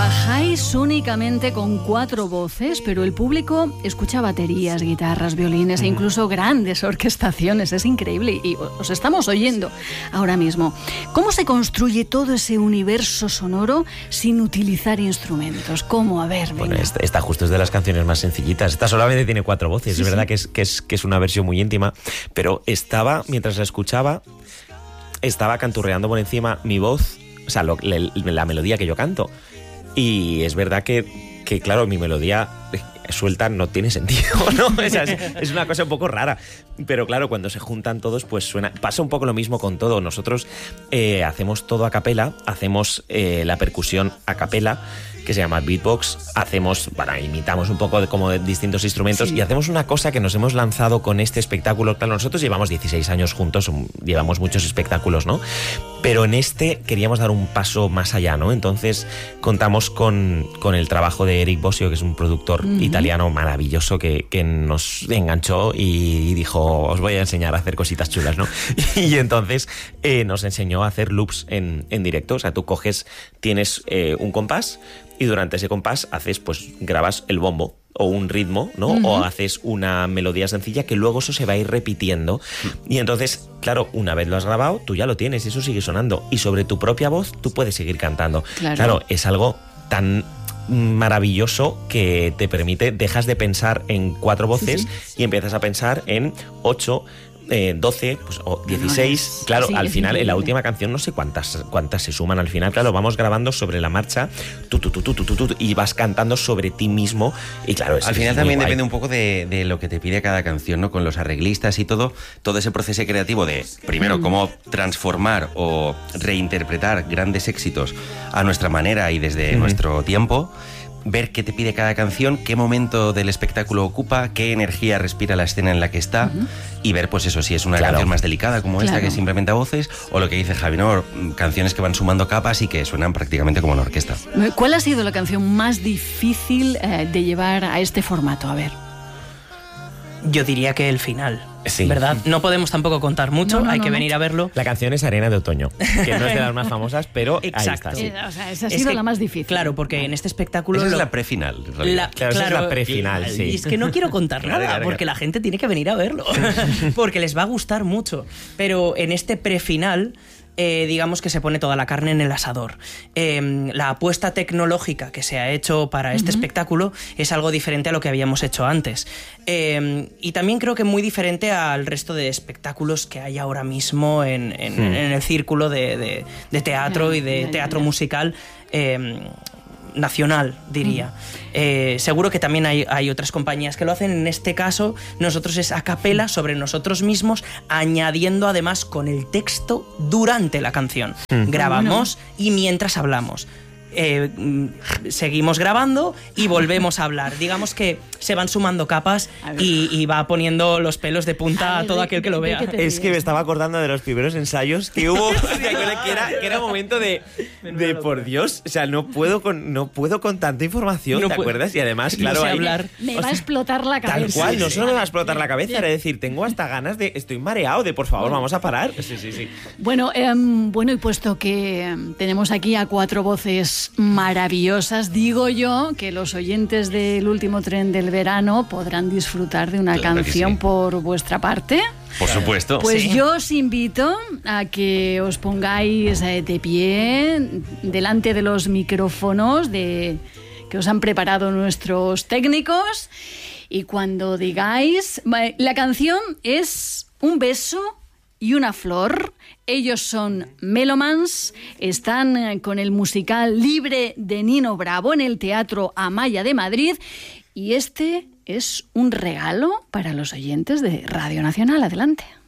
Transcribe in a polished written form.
Trabajáis únicamente con 4 voces, pero el público escucha baterías, guitarras, violines e incluso grandes orquestaciones. Es increíble y os estamos oyendo ahora mismo. ¿Cómo se construye todo ese universo sonoro sin utilizar instrumentos? ¿Cómo? A ver, venga. Bueno, esta justo es de las canciones más sencillitas. Esta solamente tiene 4 voces. Sí, es verdad que es una versión muy íntima, pero mientras la escuchaba, estaba canturreando por encima mi voz, o sea, la melodía que yo canto. Y es verdad que claro, mi melodía suelta no tiene sentido, ¿no? Es una cosa un poco rara. Pero claro, cuando se juntan todos, pues suena. Pasa un poco lo mismo con todo. Nosotros hacemos todo a capela, hacemos la percusión a capela, que se llama beatbox, imitamos un poco de distintos instrumentos, sí. Y hacemos una cosa que nos hemos lanzado con este espectáculo. Claro, nosotros llevamos 16 años juntos, llevamos muchos espectáculos, ¿no? Pero en este queríamos dar un paso más allá, ¿no? Entonces contamos con el trabajo de Eric Bosio, que es un productor italiano maravilloso que nos enganchó y dijo, os voy a enseñar a hacer cositas chulas, ¿no? Y entonces nos enseñó a hacer loops en directo. O sea, tú tienes un compás y durante ese compás grabas el bombo o un ritmo, ¿no? O haces una melodía sencilla que luego eso se va a ir repitiendo. Y entonces, claro, una vez lo has grabado, tú ya lo tienes y eso sigue sonando. Y sobre tu propia voz tú puedes seguir cantando. Claro, es algo tan maravilloso que te permite, dejas de pensar en 4 voces y empiezas a pensar en 8, 12 o 16, claro, al final en la última canción no sé cuántas se suman al final, claro, vamos grabando sobre la marcha y vas cantando sobre ti mismo y claro, al final también depende un poco de lo que te pide cada canción, ¿no? Con los arreglistas y todo ese proceso creativo de, primero, cómo transformar o reinterpretar grandes éxitos a nuestra manera y desde nuestro tiempo. Ver qué te pide cada canción, qué momento del espectáculo ocupa, qué energía respira la escena en la que está y ver, pues eso, si es una canción más delicada como esta, que es simplemente a voces, o lo que dice Javi, ¿no? Canciones que van sumando capas y que suenan prácticamente como una orquesta. ¿Cuál ha sido la canción más difícil de llevar a este formato? A ver. Yo diría que el final. Sí. ¿Verdad? No podemos tampoco contar mucho, hay que venir a verlo. La canción es Arena de Otoño, que no es de las más famosas, pero exacto. Ahí está. Sí. O sea, esa ha sido la más difícil. Claro, porque en este espectáculo... Esa es la prefinal. Esa es la prefinal, sí. Y es que no quiero contar nada, porque la gente tiene que venir a verlo, porque les va a gustar mucho. Pero en este prefinal... digamos que se pone toda la carne en el asador. La apuesta tecnológica que se ha hecho para este espectáculo es algo diferente a lo que habíamos hecho antes. Y también creo que muy diferente al resto de espectáculos que hay ahora mismo en el círculo de teatro y de teatro musical nacional, diría. Seguro que también hay otras compañías que lo hacen. En este caso, nosotros es a capela sobre nosotros mismos, añadiendo además con el texto durante la canción. Grabamos y mientras hablamos. Seguimos grabando y volvemos a hablar. Digamos que se van sumando capas y va poniendo los pelos de punta a todo aquel que lo vea. Es que me estaba acordando de los primeros ensayos que hubo, que era momento de por Dios, o sea, no puedo con tanta información, ¿te acuerdas? Y además, claro, me va a explotar la cabeza. Tal cual, no solo me va a explotar la cabeza, era decir, tengo hasta ganas estoy mareado de, por favor, vamos a parar. Sí. Bueno, y puesto que tenemos aquí a 4 voces maravillosas, digo yo que los oyentes del último tren del verano podrán disfrutar de una canción por vuestra parte. Por supuesto. Pues yo os invito a que os pongáis de pie delante de los micrófonos que os han preparado nuestros técnicos y cuando digáis, la canción es Un beso y una flor. Ellos son Melomans, están con el musical Libre de Nino Bravo en el Teatro Amaya de Madrid y este es un regalo para los oyentes de Radio Nacional. Adelante.